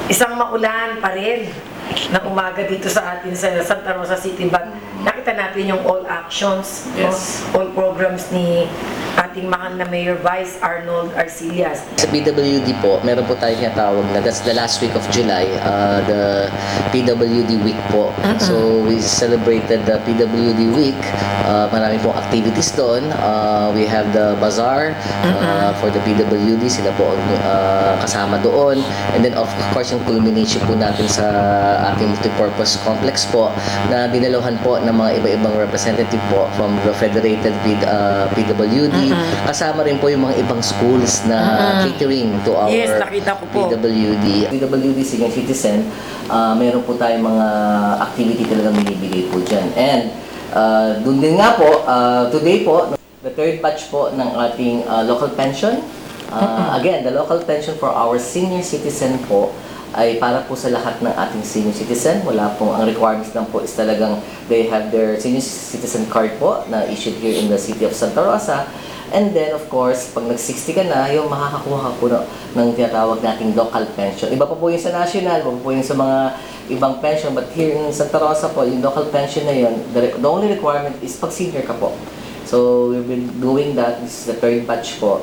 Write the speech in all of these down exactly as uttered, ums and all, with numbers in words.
Isang maulan pa rin na umaga dito sa atin sa Santa Rosa City, but nakita natin yung all actions, Yes. no? All programs ni ating mahal na Mayor Vice Arnold Arcillas. Sa P W D po, meron po tayo tinatawag na that's the last week of July, uh, the P W D week po. So we celebrated the P W D week. Uh, marami pong activities doon. Uh, we have the bazaar uh, for the P W D. Sila po ang uh, kasama doon. And then of course yung culmination po natin sa ating multipurpose complex po na dinaluhan po ng mga iba-ibang representative po from the Federated P, uh, P W D. Kasama rin po yung mga ibang schools na catering to our Yes, nakita ko po. P W D. P W D Senior Citizen, uh, meron po tayong mga activity talagang binibigay po dyan. And uh, dun din nga po, uh, today po, the third batch po ng ating uh, local pension. Uh, again, the local pension for our senior citizen po ay para po sa lahat ng ating senior citizen. Wala pong, ang requirements lang po is talagang they have their senior citizen card po na issued here in the city of Santa Rosa. And then, of course, pag nag-sixty ka na, yung makakakuha ka po na, ng tinatawag nating local pension. Iba pa po yung sa national, iba pa po yung sa mga ibang pension. But here in Santa Rosa po, yung local pension na yun, the, the only requirement is pag senior ka po. So, we've been doing that. This is the third batch po.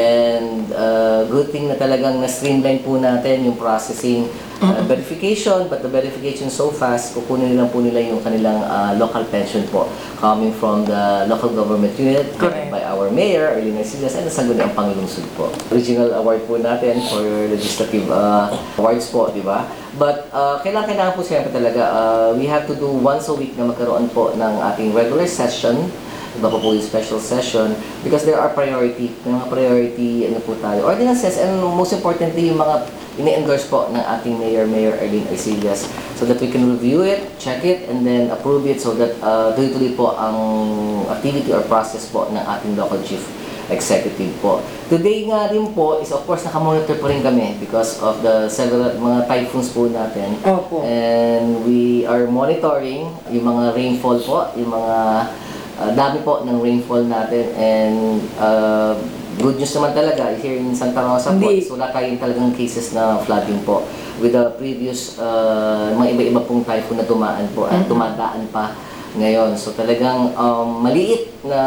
And uh, good thing na talagang na-streamline po natin yung processing uh, verification, but the verification so fast, kukunin lang po nila yung kanilang uh, local pension po coming from the local government unit. Correct. By our mayor, Arlene Arcillas, and nasagot ang Panglungsod po. Original award po natin for legislative uh, awards po, di ba? But uh, kailangan kailangan po siyempre talaga, uh, we have to do once a week na magkaroon po ng ating regular session, iba pa po yung special session, because there are priority, may mga priority, ano po tayo, ordinances, and most importantly, yung mga ini-endorse po ng ating Mayor, Mayor Arlene Arcillas, so that we can review it, check it, and then approve it so that uh, tuloy-tuloy po ang activity or process po ng ating local chief executive po. Today nga rin po is of course nakamonitor po rin kami because of the several mga typhoons po natin. Opo. And we are monitoring yung mga rainfall po, yung mga Uh, dami po ng rainfall natin, and uh, good news naman talaga here in Santa Rosa po Hindi. is wala tayong talagang cases na flooding po with the previous uh, mga iba-iba pong typhoon na dumaan po at dumadaan pa ngayon. So talagang um, maliit na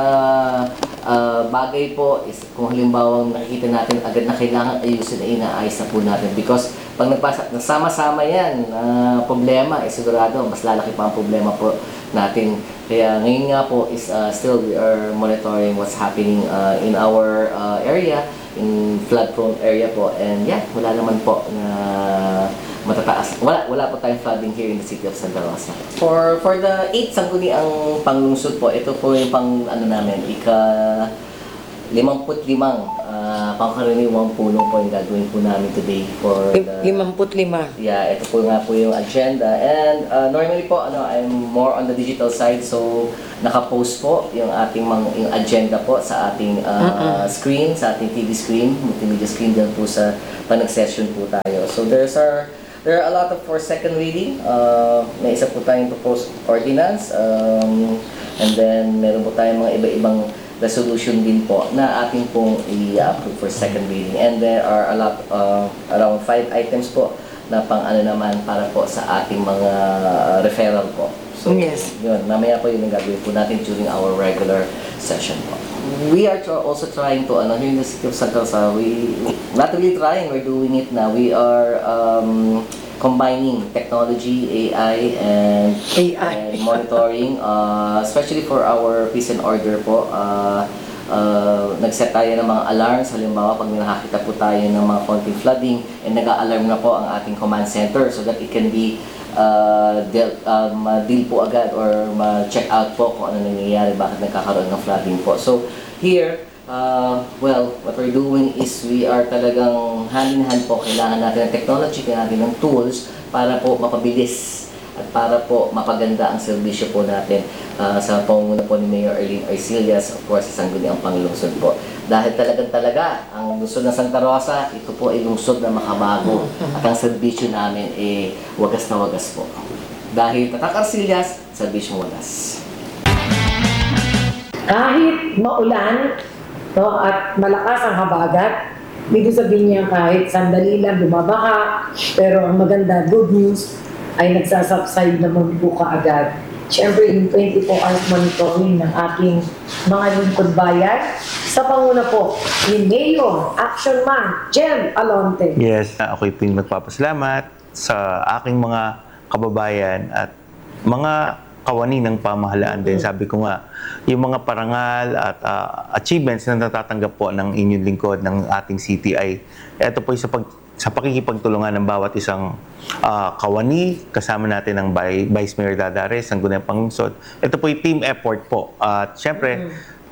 uh, bagay po is kung halimbawa nakikita natin agad na kailangan ayusin ay inaayos na po natin, because pag nagpasa, nasama-sama yan na uh, problema, eh sigurado mas lalaki pa ang problema po natin. Kaya ngayon nga po is uh, still we are monitoring what's happening uh, in our uh, area, in flood-prone area po. And yeah, wala naman po na matataas. Wala, wala po tayong flooding here in the city of Santa Rosa. For for the eighth sangguniang panglungsod po, ito po yung pang ano namin, ika limamput limang uh, pangkaraniwang pulong po yung gagawin po namin today for the... Limamput lima. Yeah, ito po nga po yung agenda. And uh, normally po, ano, I'm more on the digital side, so naka-post po yung ating mga, yung agenda po sa ating uh, screen, sa ating T V screen, multimedia screen din po sa panag-session po tayo. So there's our, there are a lot of for second reading. Uh, may isa po tayong proposed ordinance. Um, and then meron po tayong mga iba-ibang resolution din po na ating pong i-approve for second reading. And there are a lot, uh, around five items po na pang ano naman para po sa ating mga referral po. So, Yes. yun, mamaya po yung gagawin po natin during our regular session po. We are tr- also trying to, ano, here in the city of Santa Rosa, we, not really trying, we're doing it now. We are um, combining technology, A I, and, A I. and monitoring, uh, especially for our peace and order po. Uh, uh, nag-set tayo ng mga alarms, halimbawa pag may nakakita po tayo ng mga konting flooding, and nag-a-alarm na po ang ating command center so that it can be uh, deal, uh, ma-deal po agad or ma-check out po kung ano nangyayari, bakit nagkakaroon ng flooding po. So here, Uh, well, what we're doing is we are talagang hand-in-hand po. Kailangan natin ng technology, kailangan natin ng tools para po mapabilis at para po mapaganda ang serbisyo po natin uh, sa pangunguna po ni Mayor Arlene Arcillas, of course, sa sangguniang panglungsod po. Dahil talagang talaga, ang lungsod ng Santa Rosa, ito po ay lungsod na makabago at ang serbisyo namin ay wagas na wagas po. Dahil Tatak Arcillas, serbisyong wagas. Kahit maulan, no, at malakas ang habagat, Ibig sabihin niya kahit sandali lang bumabaha, pero ang maganda, good news, ay nagsasubside naman po kaagad. Siyempre, in twenty-four hours monitoring ng ating mga lingkod bayan, sa panguna po, ni Mayor, Action Man, Jem Alonte. Yes, ako'y ping nagpapasalamat sa aking mga kababayan at mga kawani ng pamahalaan din. Sabi ko nga, yung mga parangal at ah, achievements na natatanggap po ng inyong lingkod ng ating city ay ito po yung sa, pag, sa pakikipagtulungan ng bawat isang ah, kawani, kasama natin ang Bi- Vice Mayor Dadares, ang Gunang Pangunsod. Ito po yung team effort po. At syempre,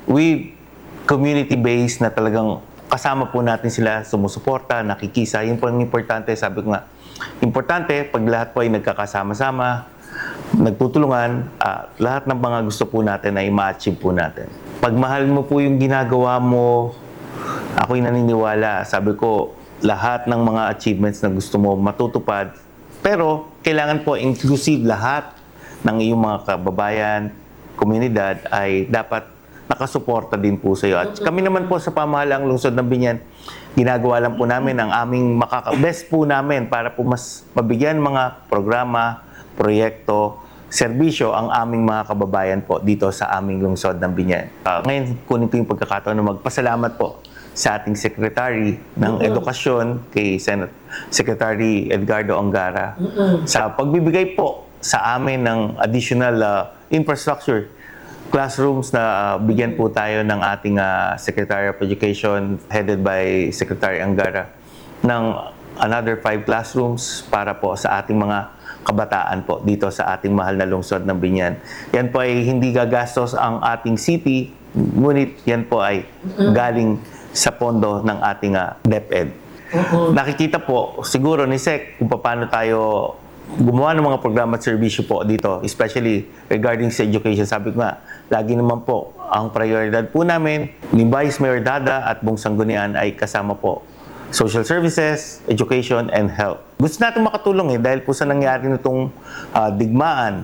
we community-based na talagang kasama po natin sila, sumusuporta, nakikisa. Yun po ang importante. Sabi ko nga, importante pag lahat po ay nagkakasama-sama, nagtutulungan, at lahat ng mga gusto po natin ay ma-achieve po natin. Pag mahal mo po yung ginagawa mo, ako'y naniniwala. Sabi ko, lahat ng mga achievements na gusto mo matutupad. Pero, kailangan po inclusive lahat ng iyong mga kababayan, komunidad ay dapat nakasuporta din po sa iyo. At kami naman po sa pamahalaang lungsod ng Binyan, ginagawa lang po namin ang aming makaka-best po namin para po mas mabigyan mga programa, proyekto, serbisyo ang aming mga kababayan po dito sa aming lungsod ng Binyan. Uh, ngayon, kunin ko yung pagkakataon na magpasalamat po sa ating Secretary ng Edukasyon, kay Senate Secretary Edgardo Angara, sa pagbibigay po sa amin ng additional uh, infrastructure, classrooms na uh, bigyan po tayo ng ating uh, Secretary of Education headed by Secretary Angara ng another five classrooms para po sa ating mga kabataan po dito sa ating mahal na lungsod ng Binyan. Yan po ay hindi gagastos ang ating city, ngunit yan po ay galing sa pondo ng ating uh, DepEd. Nakikita po siguro ni Sec kung paano tayo gumawa ng mga programa at serbisyo po dito, especially regarding sa education. Sabi ko nga, lagi naman po ang prioridad po namin ni Vice Mayor Dada at Buong Sangguniang ay kasama po social services, education, and health. Gusto natin makatulong eh dahil po sa nangyari nitong uh, digmaan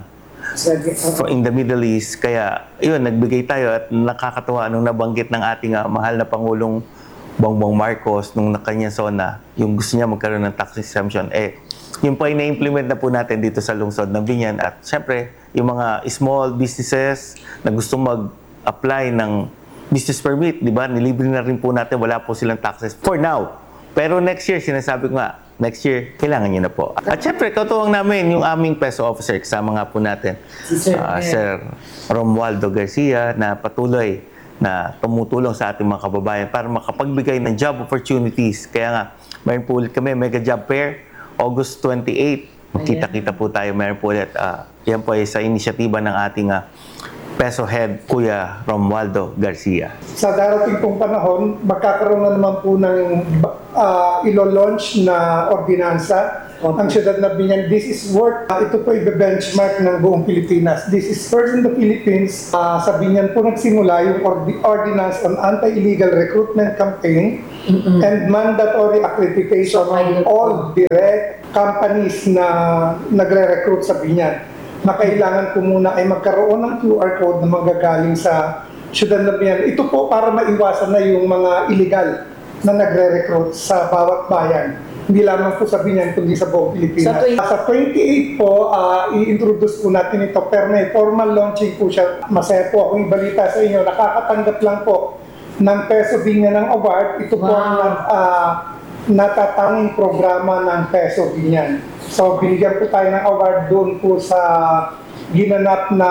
for in the Middle East. Kaya yun, nagbigay tayo at nakakatuwa nung nabanggit ng ating uh, mahal na Pangulong Bongbong Marcos nung nakanyang zona, yung gusto niya magkaroon ng tax exemption. Eh, yun po ay na-implement na po natin dito sa lungsod ng Binyan. At syempre, yung mga small businesses na gusto mag-apply ng business permit, di ba? Nilibre na rin po natin, wala po silang taxes for now. Pero next year, sinasabi ko nga, next year, kailangan nyo na po. At syempre, katuwang namin yung aming peso officer, kasama nga po natin, Si Sir, uh, Sir Romualdo Garcia, na patuloy na tumutulong sa ating mga kababayan para makapagbigay ng job opportunities. Kaya nga, mayroon po ulit kami, Mega Job Fair, August twenty-eighth. Magkita-kita po tayo, mayroon po ulit. Uh, yan po ay sa inisyatiba ng ating uh, Peso Head, Kuya Romualdo Garcia. Sa darating pong panahon, magkakaroon na naman po ng uh, ilo-launch na ordinansa ang siyudad na Binyan. This is work, uh, ito po i-benchmark ng buong Pilipinas. This is first in the Philippines. Uh, sa Binyan po nagsimula yung ordi- Ordinance on Anti-Illegal Recruitment Campaign mm-hmm. and mandatory accreditation of all direct companies na nagre-recruit sa Binyan, na kailangan po muna ay magkaroon ng Q R code na magagaling sa siyudad ng Binyan. Ito po para maiwasan na yung mga illegal na nagre-recruit sa bawat bayan. Hindi lamang po sa Binyan, kundi sa buong Pilipinas. Sa, sa twenty-eight po, uh, i-introduce po natin ito, pero may formal launching po siya. Masaya po akong ibalita sa inyo, nakakatanggap lang po ng Peso Binyan ng award. Ito wow. po ang uh, natatanging programa ng Peso Binyan. So, binigyan po tayo ng award doon po sa ginanap na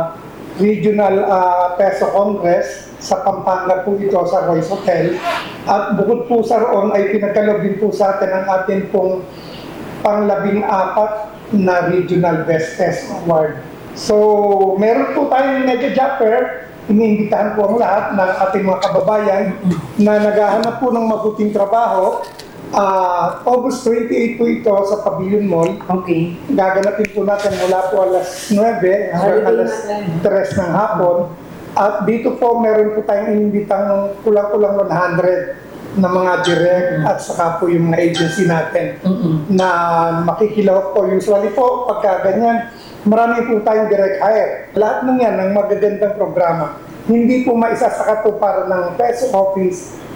Regional uh, Peso Congress sa Pampanga po ito sa Royce Hotel. At bukod po sa roon ay pinagkaloob din po sa atin ang atin pong panglabing apat na Regional Best Peso Award. So, meron po tayong Mega Job Fair. Iniimbitahan po ang lahat ng ating mga kababayan na naghahanap po ng mabuting trabaho. Uh, August twenty-eight po ito sa Pavilion Mall. Okay. Gaganapin po natin mula po alas nuwebe hanggang alas tres ng hapon. At dito po meron po tayong inimbitang kulang-kulang one hundred na mga direct mm-hmm. at saka po yung mga agency natin mm-hmm. na makikilahok po. Usually po pagka ganyan, marami po tayong direct hire. Lahat ng yan ng magagandang programa. Hindi po maisasaka to para ng Peso Office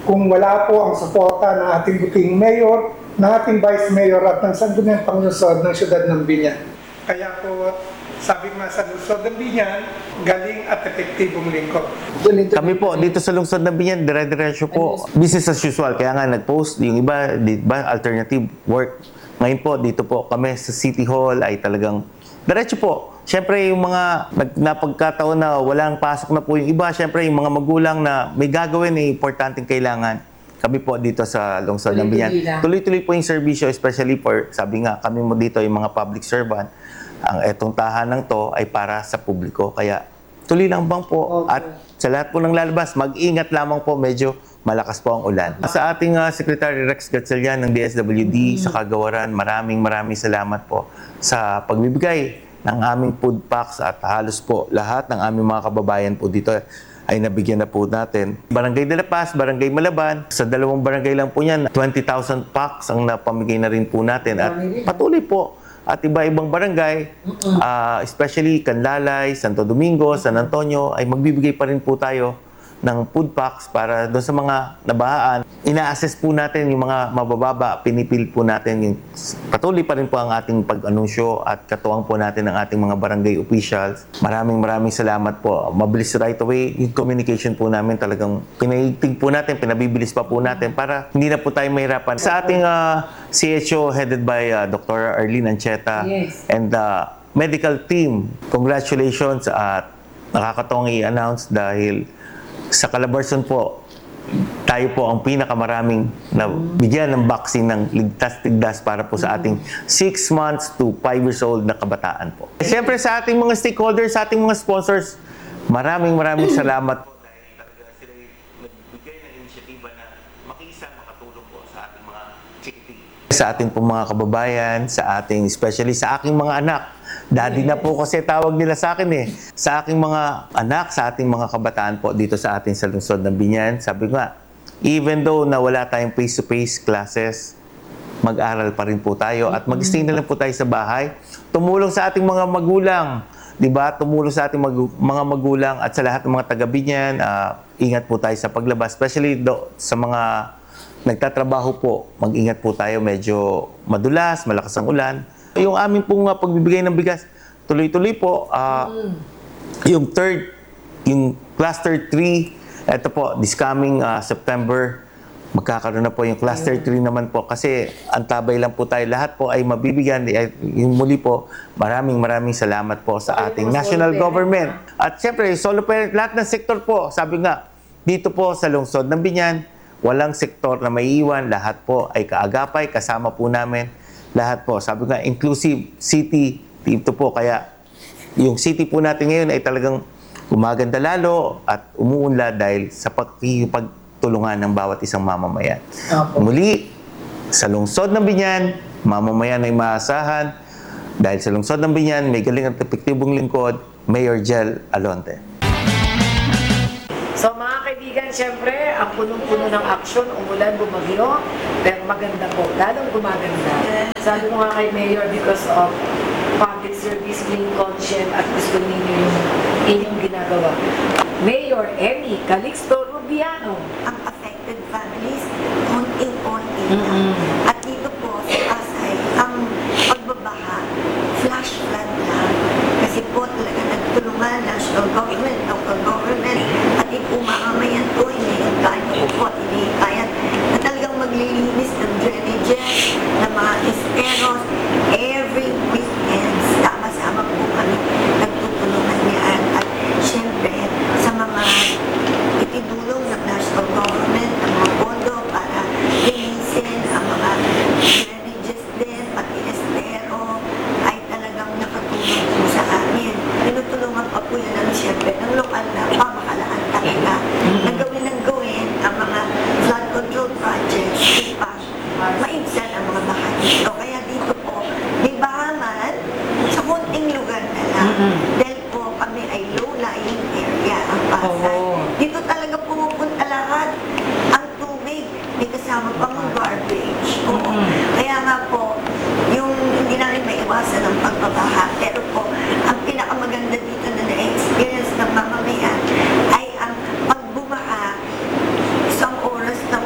kung wala po ang suporta ng ating buting mayor, ng ating vice mayor at ng sangguniang panglungsod ng siyudad ng Binyan. Kaya po, sabi nga sa lungsod ng Binyan, galing at epektibong lingkod. Kami po, dito sa lungsod ng Binyan, dire-diretso po. Business as usual. Kaya nga nag-post, yung iba, di ba, alternative work. Ngayon po, dito po kami sa City Hall ay talagang diretso po. Siyempre, yung mga nag- napagkataon na walang pasok na po yung iba, siyempre, yung mga magulang na may gagawin, eh, importanteng kailangan. Kami po dito sa lungsod ng Binyan. Tuloy-tuloy lang. Tuloy-tuloy po yung serbisyo, especially for, sabi nga, kami mo dito, yung mga public servant. Ang etong tahanang to ay para sa publiko. Kaya tuloy lang bang po. Okay. At sa lahat po ng lalabas, mag-ingat lamang po. Medyo malakas po ang ulan. Sa ating uh, Secretary Rex Gatchalian ng D S W D sa Kagawaran, maraming maraming salamat po sa pagbibigay ng aming food packs at halos po lahat ng aming mga kababayan po dito ay nabigyan na po natin. Barangay de la Paz, Barangay Malaban, sa dalawang barangay lang po niyan, twenty thousand packs ang napamigay na rin po natin. At patuloy po at iba-ibang barangay, uh, especially Canlalay, Santo Domingo, San Antonio, ay magbibigay pa rin po tayo ng food packs para doon sa mga nabahaan. Ina-assess po natin yung mga mabababa, pinipil po natin yung patuloy pa rin po ang ating pag-anunsyo at katuwang po natin ng ating mga barangay officials. Maraming maraming salamat po. Mabilis right away yung communication po namin, talagang pinaitig po natin, pinabibilis pa po natin para hindi na po tayo mahirapan. Sa ating uh, C H O headed by uh, Doctor Arlene Ancheta Yes. and the medical team, congratulations at nakakatawang i-announce dahil sa Calabarzon po, tayo po ang pinakamaraming nabigyan ng vaccine ng ligtas-tigdas para po sa ating six months to five years old na kabataan po. Siyempre sa ating mga stakeholders, sa ating mga sponsors, maraming maraming salamat po dahil talaga sila nagbigay ng inisyatiba na makisa, makatulong po sa ating mga city. Sa ating po mga kababayan, sa ating, especially sa aking mga anak. Daddy na po kasi tawag nila sa akin eh. Sa aking mga anak, sa ating mga kabataan po dito sa ating sa lungsod ng Binyan, sabi ko nga, even though na wala tayong face-to-face classes, mag-aral pa rin po tayo at mag-stay na lang po tayo sa bahay. Tumulong sa ating mga magulang, di ba? Tumulong sa ating mag- mga magulang at sa lahat ng mga taga-Binyan, uh, ingat po tayo sa paglabas, especially do, sa mga nagtatrabaho po, mag-ingat po tayo, medyo madulas, malakas ang ulan. Yung aming pong uh, pagbibigay ng bigas, tuloy-tuloy po. Uh, mm. Yung third, yung cluster three, ito po, this coming uh, September, magkakaroon na po yung cluster three naman po. Kasi antabay lang po tayo. Lahat po ay mabibigyan. Yung muli po, maraming maraming salamat po sa ating national government. At siyempre, solo parent, lahat ng sektor po. Sabi nga, dito po sa lungsod ng Binyan, walang sektor na maiiwan. Lahat po ay kaagapay, kasama po namin. Lahat po, sabi nga, inclusive city, dito po. Kaya yung city po natin ngayon ay talagang gumaganda lalo at umuunlad dahil sa pagtulungan ng bawat isang mamamayan. Opo. Muli, sa lungsod ng Binyan, mamamayan ay maasahan. Dahil sa lungsod ng Binyan, may galing at epektibong lingkod, Mayor Jel Alonte. So mga kaibigan, syempre, ang punong-puno ng aksyon, umulan, bumagyo, pero maganda po, lalong gumaganda. Sabi ko nga kay Mayor, because of public service, clean conscience, at gusto ninyo yung inyong ginagawa. Mayor Emmy Calixto Rubiano. Ang affected families, unting-unting na. Mm-mm. At dito po sa Pasay, ang pagbabaha, flash flood lang. Kasi po talaga nagtulungan, national government, local government, at ipumamamayan po, hinihintay po po, hinihintay na talagang maglilinis ng drainages, ng mga esteros, every weekend, sama-sama po kami nagtutulungan niyan. At syempre, sa mga itidulong ng national government, ng mga pondo para linisin ang mga drainages din, pati estero, ay talagang nakatulong po sa amin. Tinutulungan pa po yan namin syempre ng lokal na pamahalaan talaga. Nagawin ng gawin ang mga flood control projects, para maibsan ang mga baha dito. Kaya dito po, may baha man sa kunting lugar na lang. Dahil po kami ay low-lying area ang Pasay. Oo. Dito talaga pumupunta lahat ang tubig. May kasama pang garbage. Oo. Kaya nga po, yung hindi namin maiwasan ang pagbabaha. Pero po, ang pinakamaganda dito na na-experience ng mamamayan ay ang pagbumaha isang oras na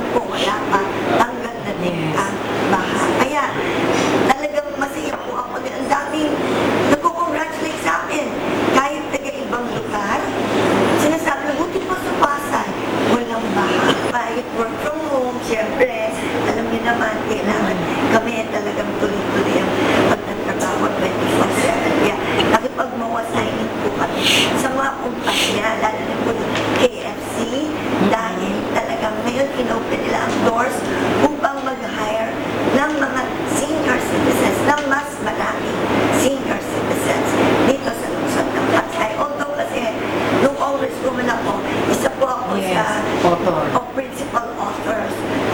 kailangan kami ay talagang tuloy-tuloy ang pagtatrabaho twenty-four seven. Kaya nakipagmawasayin po kami sa mga kumpanya, lalo na po yung K F C, dahil talagang ngayon inopen nila ang doors upang mag-hire ng mga senior citizens, ng mas maraming senior citizens dito sa lungsod ng Pasay. Although kasi, nung congresswoman ako, isa po ako Yes, sa author. of principal authors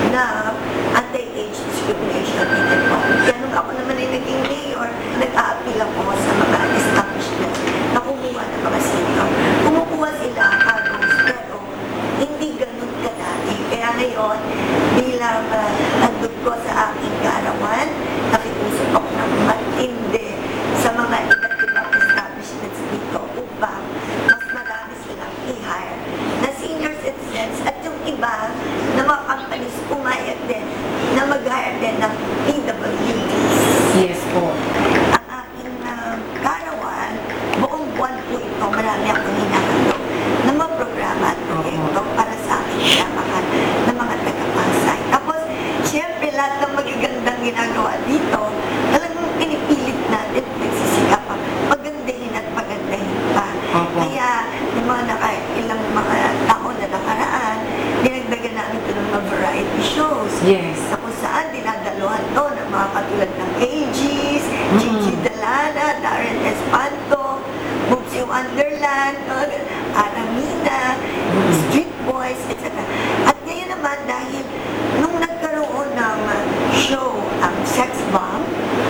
na anti-age discrimination in employment. Kaya nung ako naman ay naging mayor, nag-a-appeal ako sa mga establishments na kumuha ng mga senior. Kumukuha sila halos, pero hindi ganun kadami. Kaya ngayon, bilang uh, nandun ko sa aking garawan, nakikusap ako ng matindi sa mga iba't ibang establishments dito upang mas marami silang i-hire na senior citizens at yung iba na mga companies pumayag din na mag-hire din ng P W Ds. Yes po. Ang aking uh, karawan, buong buwan po ito, marami akong hinahandog ng mga programa at proyekto para sa aking kinamahan ng mga taga-Pasay. Tapos, siyempre, lahat ng magagandang ginagawa dito, talagang pinipilit natin, nagsisikapan, pagandahin at pagandahin pa. Opo. Kaya, yung mga naka, ilang mga taon na nakaraan, dinagdagan namin ito ng mga variety shows. Yes. Na kung saan dinadaluhan to ng mga katulad ng A Gs, Gigi Dalana, Darren Espanto, Moopsie Wonderland, no, Aramina, Street Boys, et cetera. At ngayon naman dahil nung nagkaroon ng show ang Sex Bomb,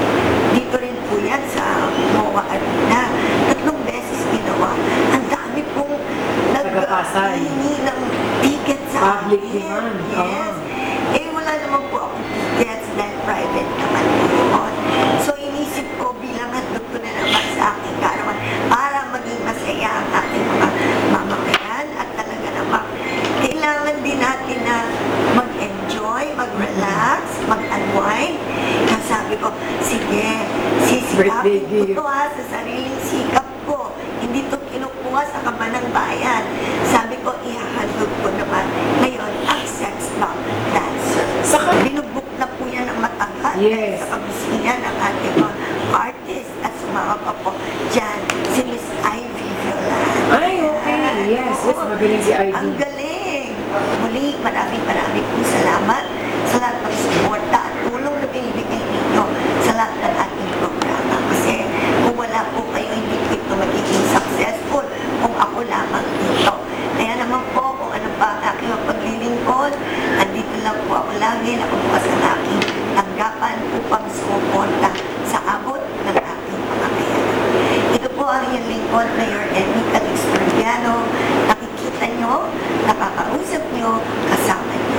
dito rin po yan sa M O A Arena, tatlong beses ginawa, ang dami pong Taga-Pasay. nag-iingi ng ticket sa Public akin. demand. Yes. Oo. Eh, wala naman po akong tickets dahil private naman po yun. So, inisip ko bilang handog ko na naman sa aking karawan para maging masaya ang aking mga mamamayan at talaga naman kailangan din natin na mag-enjoy, mag-relax, mag-unwind. Kaya sabi ko, sige, Birthday sisikapin ko gift. to ha, sa sariling sikap ko. Hindi to kinukuha sa kabanang bayan. Sabi ko, ihahandog ko naman ngayon ang sex bomb dancer. Saka- Binubuk na po yan ng matagal. Yes. Sa kabisihan ng ating mga artist at sumama pa po dyan si Miss Ivy Violan. Ay, okay. Yes, yes, magaling si Ivy. Ang galing. Muli, maraming maraming pong salamat sa lahat ng suporta at tulong na binibigay ninyo sa lahat ng ating programa. Kasi kung wala po kayo, hindi po ito magiging successful kung ako lamang dito. Kaya naman po, kung ano pa ang aking paglilingkod, andito lang po ako lagi, nakabukas ang aking tanggapan upang sumuporta sa abot ng aking mga kayanan. Ito po ang iyong lingkod, Mayor Emmy Calixto-Rubiano. Nakikita nyo, nakakausap nyo, kasama nyo.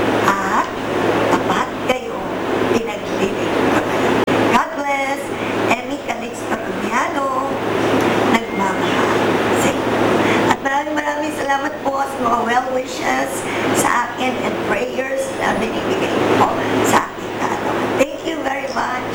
At tapat kayo, pinagliling ko kayo. God bless, Emmy Calixto-Rubiano, nagmamahal sa inyo. At maraming maraming salamat po sa mga well wishes sa akin and prayers na binibigay po sa aking karawan. Thank you very much.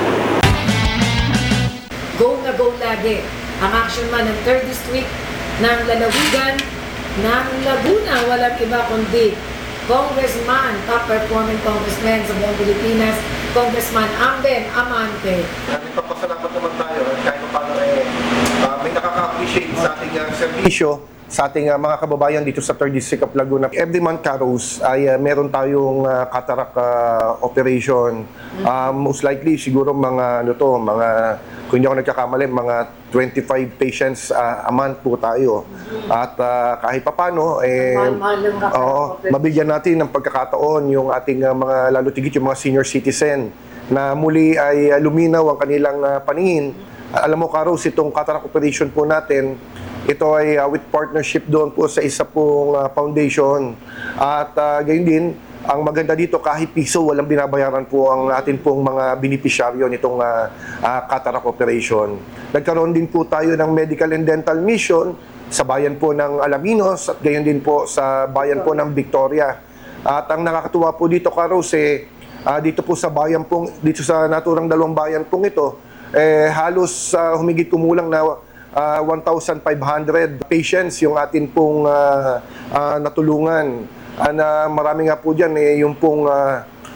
Go na go lagi ang action man ng third district ng lalawigan ng Laguna. Walang iba kundi Congressman, top performing congressman sa buong Pilipinas, Congressman Amben Amante. Nagpapasalamat naman tayo kahit pa paano eh, uh, may nakaka-appreciate sa ating uh, servisyo sa ating uh, mga kababayan dito sa third District of Laguna. Every month, Caros, ay uh, meron tayong uh, cataract uh, operation. Uh, most likely, siguro mga, ano to, mga, kung hindi ako nagkakamali, mga twenty-five patients uh, a month po tayo. At uh, kahit papano, eh, Mahal-mahal ng cataract oo, operation. mabigyan natin ng pagkakataon yung ating uh, mga, lalo tigit yung mga senior citizen na muli ay uh, luminaw ang kanilang uh, paningin. Uh, alam mo, Caros, itong cataract operation po natin, ito ay uh, with partnership doon po sa isa pong uh, foundation. At uh, gayon din, ang maganda dito, kahit piso, walang binabayaran po ang atin pong mga beneficiaryo nitong uh, uh, cataract operation. Nagkaroon din po tayo ng medical and dental mission sa bayan po ng Alaminos at gayon din po sa bayan po ng Victoria. At ang nakakatuwa po dito, Caros, eh, uh, dito po sa bayan pong, dito sa naturang dalawang bayan pong ito, eh, halos uh, humigit kumulang na Uh, one thousand five hundred patients yung atin pong uh, uh, natulungan. And uh, marami nga po dyan, eh, yung pong uh,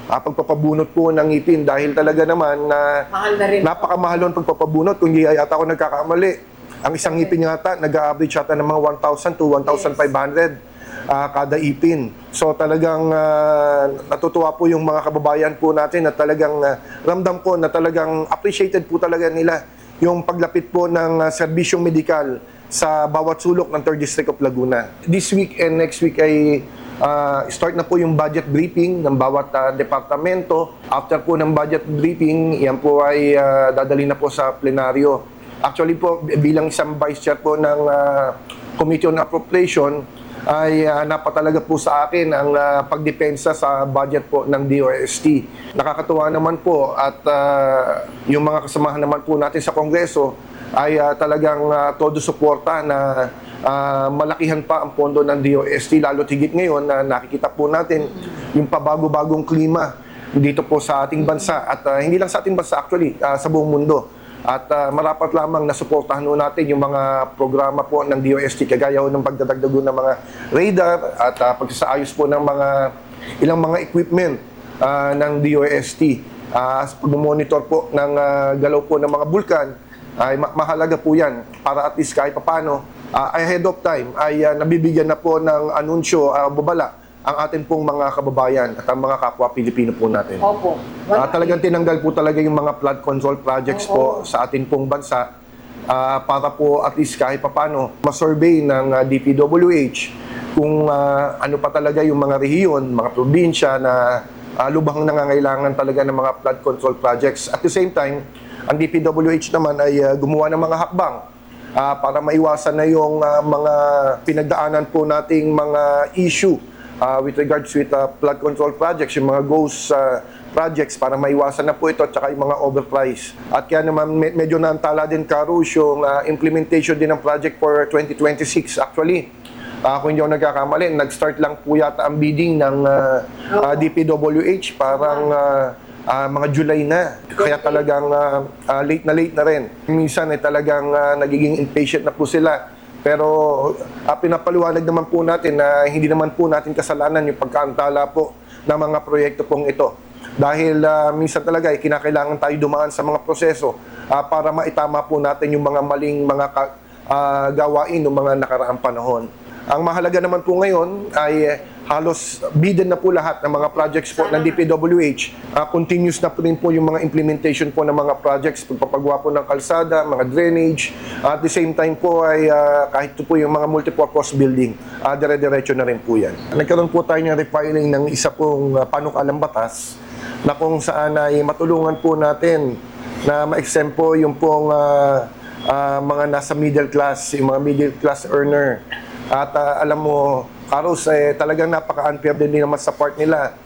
ah, pagpapabunot po ng ngipin dahil talaga naman na Mahal na rin. napakamahalon pagpapabunot. Kung hindi yata ako nagkakamali, ang isang ngipin yata, nag-average yata ng mga one thousand to one thousand five hundred ah, kada ipin. So talagang ah, natutuwa po yung mga kababayan po natin na talagang ah, ramdam ko na talagang appreciated po talaga nila yung paglapit po ng ah, serbisyong medikal sa bawat sulok ng third District of Laguna. This week and next week ay uh, start na po yung budget briefing ng bawat uh, departamento. After po ng budget briefing, yan po ay uh, dadali na po sa plenaryo. Actually po, bilang isang vice chair po ng uh, Committee on Appropriation, ay uh, napatalaga po sa akin ang uh, pagdepensa sa budget po ng D O S T. Nakakatuwa naman po at uh, yung mga kasamahan naman po natin sa Kongreso ay uh, talagang uh, todo suporta na uh, malakihan pa ang pondo ng D O S T, lalo tigit ngayon na nakikita po natin yung pabago-bagong klima dito po sa ating bansa at uh, hindi lang sa ating bansa actually, uh, sa buong mundo. At uh, marapat lamang na suportahan natin yung mga programa po ng D O S T kagaya ng pagdadagdago ng mga radar at uh, pagsasaayos po ng mga ilang mga equipment uh, ng D O S T. Uh, pag-monitor po ng uh, galaw po ng mga bulkan ay ma- mahalaga po yan para at least kahit papano uh, ahead of time ay uh, nabibigyan na po ng anunsyo, uh, babala ang ating pong mga kababayan at ang mga kapwa Pilipino po natin. Opo. Uh, talagang tinanggal po talaga yung mga flood control projects po Oo. sa ating pong bansa uh, para po at least kahit papano ma-survey ng uh, D P W H kung uh, ano pa talaga yung mga rehiyon, mga probinsya na uh, lubhang nangangailangan talaga ng mga flood control projects. At the same time, ang D P W H naman ay uh, gumawa ng mga hakbang uh, para maiwasan na yung uh, mga pinagdaanan po nating mga issue uh, with regards with uh, flood control projects, yung mga ghost uh, projects para maiwasan na po ito at saka yung mga overprice. At kaya naman med- medyo naantala din Karus yung uh, implementation din ng project for twenty twenty-six actually. Uh, kung hindi ako nagkakamali, nag-start lang po yata ang bidding ng uh, uh, D P W H parang uh, uh, mga July na. Kaya talagang uh, uh, late na late na rin. Minsan ay talagang uh, nagiging impatient na po sila. Pero uh, pinapaliwanag naman po natin na hindi naman po natin kasalanan yung pagkaantala po ng mga proyekto pong ito. Dahil uh, minsan talaga ay kinakailangan tayo dumaan sa mga proseso uh, para maitama po natin yung mga maling mga ka, uh, gawain ng mga nakaraang panahon. Ang mahalaga naman po ngayon ay halos bidden na po lahat ng mga projects po ng D P W H. Uh, continuous na po rin po yung mga implementation po ng mga projects, pagpapagawa po ng kalsada, mga drainage. Uh, at the same time po ay uh, kahit po yung mga multipurpose building, uh, dire-diretso na rin po yan. Nagkaroon po tayo ng refiling ng isa pong uh, panukalang batas na kung saan ay matulungan po natin na ma-exempt po yung pong uh, uh, mga nasa middle class, yung mga middle class earner. At uh, alam mo, Carlos, eh, talagang napaka-unfair din naman sa part nila.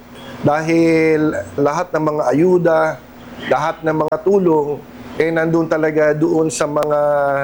Dahil lahat ng mga ayuda, lahat ng mga tulong, eh nandun talaga doon sa mga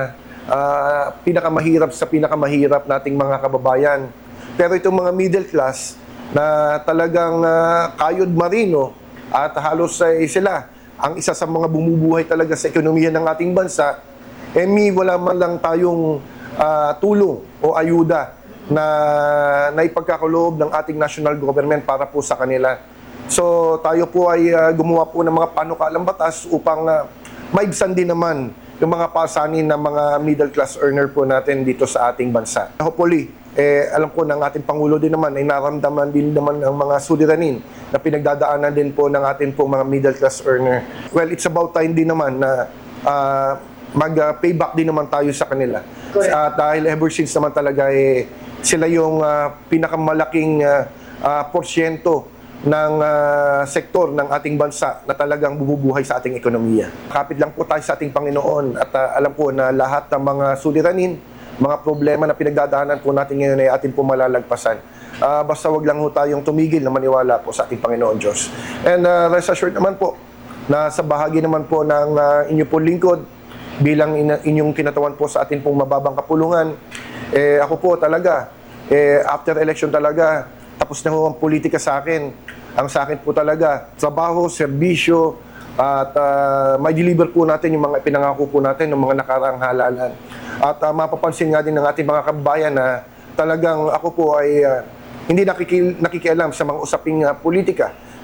uh, pinakamahirap sa pinakamahirap nating mga kababayan. Pero itong mga middle class na talagang uh, kayod marino at halos eh, sila ang isa sa mga bumubuhay talaga sa ekonomiya ng ating bansa, eh mi wala man lang tayong uh, tulong o ayuda na naipagkakaloob ng ating national government para po sa kanila. So tayo po ay uh, gumawa po ng mga panukalang batas upang uh, maibsan din naman yung mga pasanin ng mga middle class earner po natin dito sa ating bansa. Hopefully, eh, alam ko ng ating Pangulo din naman ay naramdaman din naman ng mga suliranin na pinagdadaanan din po ng ating po mga middle class earner. Well, it's about time din naman na uh, mag-payback din naman tayo sa kanila. Uh, dahil ever since naman talaga eh, sila yung uh, pinakamalaking uh, uh, porsyento ng uh, sektor ng ating bansa na talagang bumubuhay sa ating ekonomiya. Kapit lang po tayo sa ating Panginoon at uh, alam po na lahat ng mga suliranin, mga problema na pinagdadaanan po natin ngayon ay ating po malalagpasan. Uh, basta wag lang po tayong tumigil na maniwala po sa ating Panginoon Diyos. And uh, rest assured naman po na sa bahagi naman po ng uh, inyo po lingkod bilang in- inyong kinatawan po sa ating pong mababang kapulungan, eh, ako po talaga, eh, after election talaga, tapos na ho ang politika sa akin. Ang sa akin po talaga, trabaho, serbisyo, at uh, may deliver po natin yung mga pinangako po natin ng mga nakaraang halalan. At uh, mapapansin nga din ng ating mga kababayan na talagang ako po ay uh, hindi nakiki- nakikialam sa mga usaping uh, politika.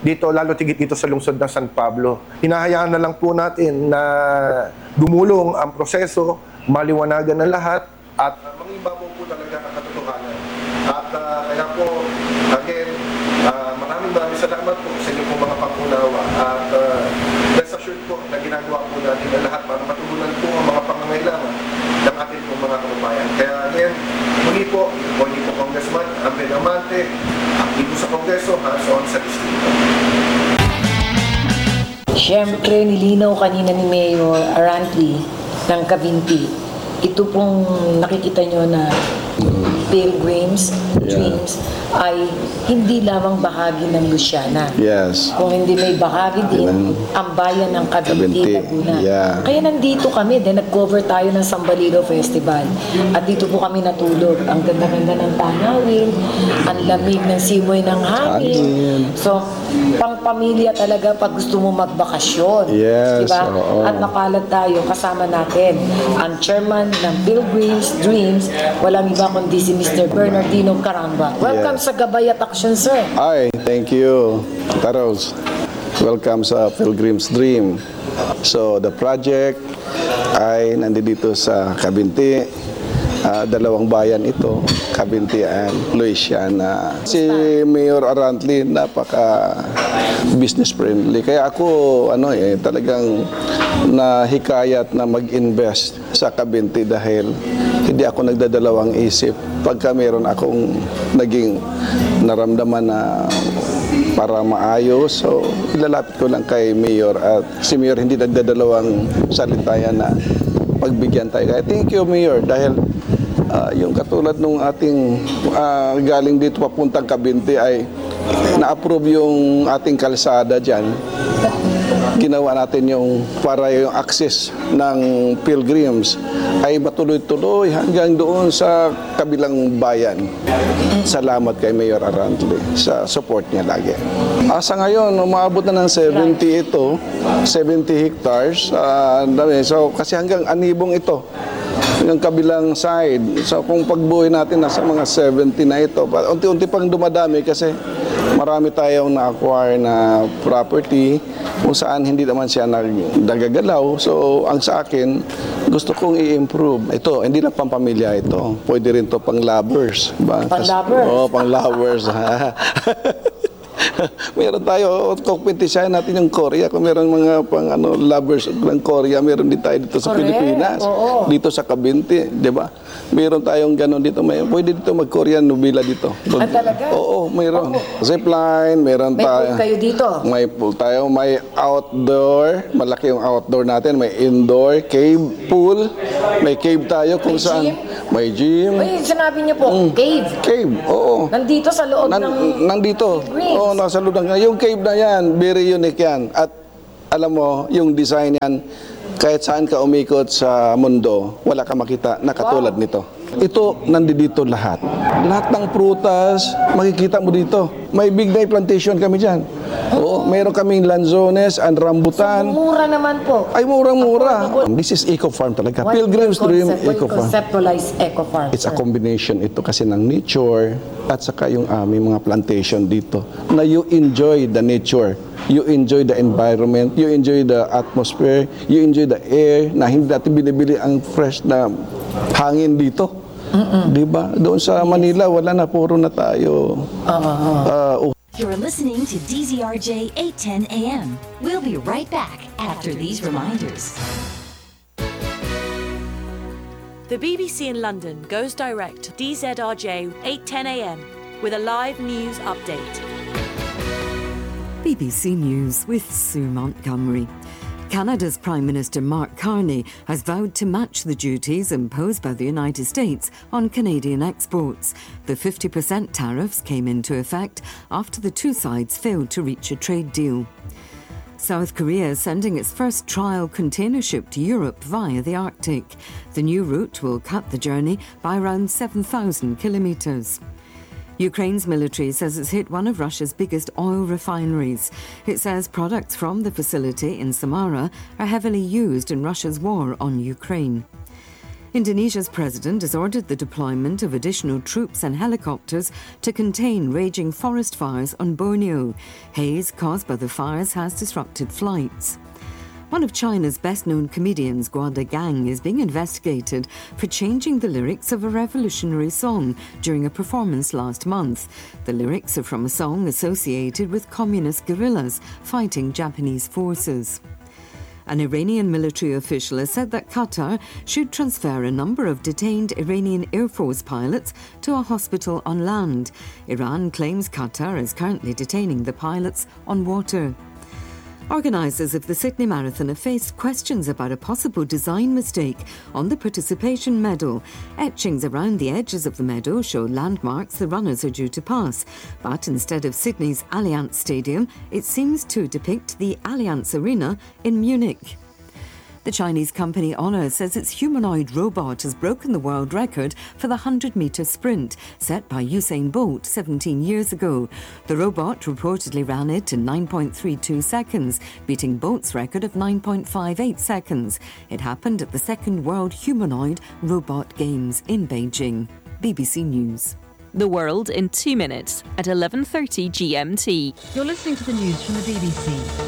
dito, lalo tigit dito sa lungsod ng San Pablo. Hinahayaan na lang po natin na gumulong ang proseso, maliwanagan na lahat, at uh, mangibabaw po talaga ang katotohanan. At uh, kaya po, again, uh, maraming maraming salamat po sa inyong mga pangunawa. At uh, rest assured po na ginagawa po natin ang lahat para matugunan po ang mga pangangailangan ng ating po mga kababayan. Kaya again, muli po, muli po Congressman Amben Amante, aktibo sa Kongreso, hands-on sa distrito. Siyempre, nilinaw kanina ni Mayor Arantli ng Cavinti. Ito pong nakikita nyo na Pilgrims, Dreams, ay hindi lamang bahagi ng Luciana. Yes. Kung hindi may bahagi din, Yan. ang bayan ng Cavinti, Cavinti, Laguna. yeah. Kaya nandito kami, then nag-cover tayo ng Sambalilo Festival. At dito po kami natulog. Ang ganda-ganda ng tanawin, ang lamig ng simoy ng hangin. Hangin. So, pang-pamilya talaga pag gusto mo magbakasyon. Yes, Diba? oo. At napalad tayo, kasama natin ang chairman ng Pilgrims Dreams, walang iba kundi si Mister Bernardino Caramba. Welcome Yes. sa Gabay at Action, sir. Hi, thank you, Taros. Welcome sa Pilgrim's Dream. So, the project ay nandito sa Cavinti. Ah, dalawang bayan ito, Cavinti and Luisiana. Si Mayor Arantli, napaka business friendly. Kaya ako ano eh talagang nahikayat na mag-invest sa Cavinti dahil hindi ako nagdadalawang isip pagka meron akong naging naramdaman na para maayos. So, ilalapit ko lang kay Mayor at si Mayor hindi nagdadalawang salita yan na pagbigyan tayo. Kaya thank you, Mayor, dahil uh, yung katulad nung ating uh, galing dito papuntang Cavinti ay na-approve yung ating kalsada dyan. Ginawa natin yung para yung access ng pilgrims ay matuloy-tuloy hanggang doon sa kabilang bayan. Salamat kay Mayor Arantli sa support niya lagi. Asa ngayon, umaabot na ng seventy ito, seventy hectares. Uh, so, kasi hanggang anibong ito, yung kabilang side. So, kung pagbuhay natin, nasa mga seventy na ito. Unti-unti pang dumadami kasi marami tayong na-acquire na property kung saan hindi naman siya nag- nagagalaw. So, ang sa akin, gusto kong i-improve. Ito, hindi lang pang-pamilya ito. Pwede rin to pang-lovers. Ba? Pang-lovers? Oo, pang-lovers. Meron tayo, competition natin yung Korea. Kung meron mga pang ano, lovers ng Korea, meron din tayo dito sa Correct, Pilipinas. oo. Dito sa Cavinti, di ba? Meron tayong gano'n dito. May, pwede dito mag-Korean nobila dito. Ah, talaga? Oo, mayroon. Zipline, meron May tayo. pool kayo dito? May pool tayo. May outdoor. Malaki yung outdoor natin. May indoor, cave, pool. May cave tayo kung May saan. gym? May gym. Ay, sinabi niyo po, cave. Cave, oo. Nandito sa loob Nan, ng... nandito. Pilgrims. Oo, nasa loob ng... Yung cave na yan, very unique yan. At alam mo, yung design yan, kahit saan ka umikot sa mundo, wala ka makita na katulad nito. Ito, nandito lahat. Lahat ng prutas, makikita mo dito. May big day plantation kami dyan. Oo, mayroon kaming lanzones and rambutan. Mura naman po. Ay, murang-mura. This is Eco Farm talaga. What Pilgrim's do you Dream concept- what do Eco you Farm. conceptualize Eco Farm? It's a sir? combination ito kasi ng nature at saka yung aming mga plantation dito na you enjoy the nature, you enjoy the environment, you enjoy the atmosphere, you enjoy the air na hindi natin binibili ang fresh na hangin dito. Di ba? Doon sa Manila, wala na, puro na tayo. Uh, You're listening to D Z R J eight ten A M. We'll be right back after these reminders. The B B C in London goes direct to D Z R J eight ten A M with a live news update. B B C News with Sue Montgomery. Canada's Prime Minister Mark Carney has vowed to match the duties imposed by the United States on Canadian exports. The fifty percent tariffs came into effect after the two sides failed to reach a trade deal. South Korea is sending its first trial container ship to Europe via the Arctic. The new route will cut the journey by around seven thousand kilometres. Ukraine's military says it's hit one of Russia's biggest oil refineries. It says products from the facility in Samara are heavily used in Russia's war on Ukraine. Indonesia's president has ordered the deployment of additional troops and helicopters to contain raging forest fires on Borneo. Haze caused by the fires has disrupted flights. One of China's best-known comedians, Guo Gang, is being investigated for changing the lyrics of a revolutionary song during a performance last month. The lyrics are from a song associated with communist guerrillas fighting Japanese forces. An Iranian military official has said that Qatar should transfer a number of detained Iranian Air Force pilots to a hospital on land. Iran claims Qatar is currently detaining the pilots on water. Organisers of the Sydney Marathon have faced questions about a possible design mistake on the participation medal. Etchings around the edges of the medal show landmarks the runners are due to pass, but instead of Sydney's Allianz Stadium, it seems to depict the Allianz Arena in Munich. The Chinese company Honor says its humanoid robot has broken the world record for the hundred-metre sprint set by Usain Bolt seventeen years ago. The robot reportedly ran it in nine point three two seconds, beating Bolt's record of nine point five eight seconds. It happened at the second World Humanoid Robot Games in Beijing. B B C News. The world in two minutes at eleven thirty G M T. You're listening to the news from the B B C.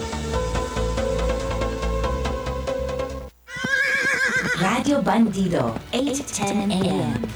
Radio Bandido, eight ten a m.